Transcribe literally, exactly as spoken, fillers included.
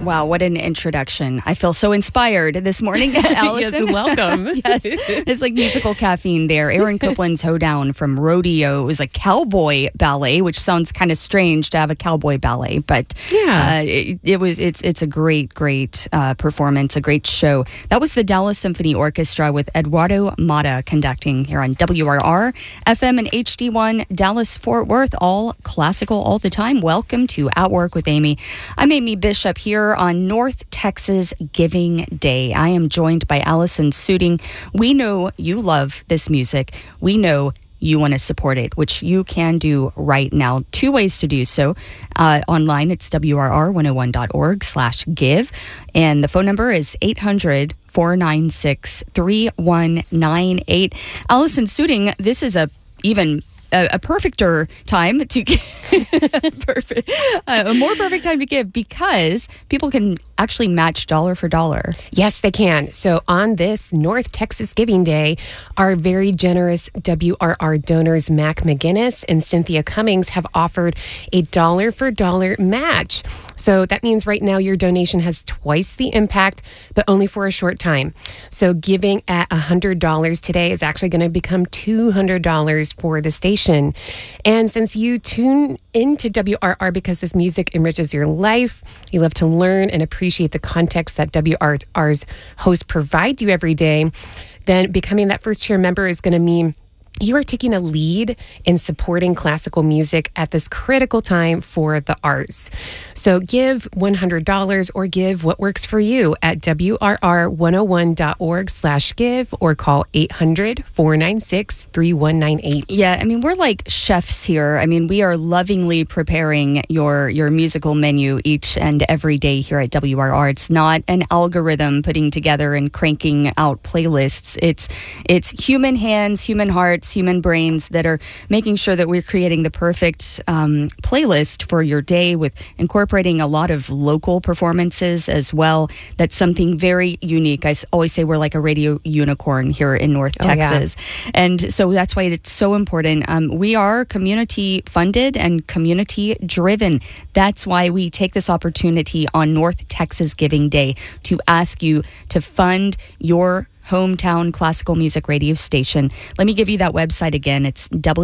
Wow, what an introduction. I feel so inspired this morning, Allison. Yes, welcome. Yes, it's like musical caffeine there. Aaron Copland's Hoedown from Rodeo. It was a cowboy ballet, which sounds kind of strange to have a cowboy ballet, but yeah, uh, it, it was. It's it's a great, great uh, performance, a great show. That was the Dallas Symphony Orchestra with Eduardo Mata conducting here on W R R F M and H D one Dallas Fort Worth, all classical all the time. Welcome to At Work with Amy. I'm Amy Bishop here on North Texas Giving Day. I am joined by Allison Suding. We know you love this music. We know you want to support it, which you can do right now. Two ways to do so. Uh, online, it's W R R one oh one dot org slash give. And the phone number is eight hundred, four nine six, three one nine eight. Allison Suding, this is a even A, a perfecter time to give, perfect, uh, a more perfect time to give because people can actually match dollar for dollar. Yes, they can. So on this North Texas Giving Day, our very generous W R R donors, Mac McGinnis and Cynthia Cummings, have offered a dollar for dollar match. So that means right now your donation has twice the impact, but only for a short time. So giving at one hundred dollars today is actually going to become two hundred dollars for the station. And since you tune into W R R because this music enriches your life, you love to learn and appreciate the context that W R R's hosts provide you every day, then becoming that first tier member is going to mean you are taking a lead in supporting classical music at this critical time for the arts. So give one hundred dollars or give what works for you at W R R one oh one dot org slash give or call eight hundred, four nine six, three one nine eight. Yeah, I mean, we're like chefs here. I mean, we are lovingly preparing your, your musical menu each and every day here at W R R. It's not an algorithm putting together and cranking out playlists. It's, it's human hands, human hearts, human brains that are making sure that we're creating the perfect um, playlist for your day with incorporating a lot of local performances as well. That's something very unique. I always say we're like a radio unicorn here in North oh, Texas. Yeah. And so that's why it's so important. Um, we are community funded and community driven. That's why we take this opportunity on North Texas Giving Day to ask you to fund your hometown classical music radio station. Let me give you that website again. It's W